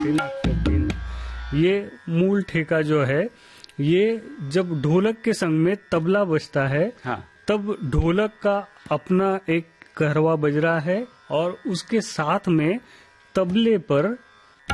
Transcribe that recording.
ये मूल ठेका जो है, ये जब ढोलक के संग में तबला बजता है, हाँ। तब ढोलक का अपना एक कहरवा बज रहा है और उसके साथ में तबले पर